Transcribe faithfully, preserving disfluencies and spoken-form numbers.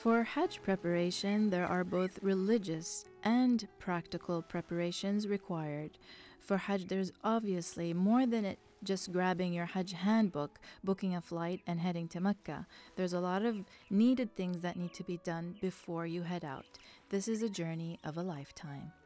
For Hajj preparation, there are both religious and practical preparations required. For Hajj, there's obviously more than it just grabbing your Hajj handbook, booking a flight, and heading to Mecca. There's a lot of needed things that need to be done before you head out. This is a journey of a lifetime.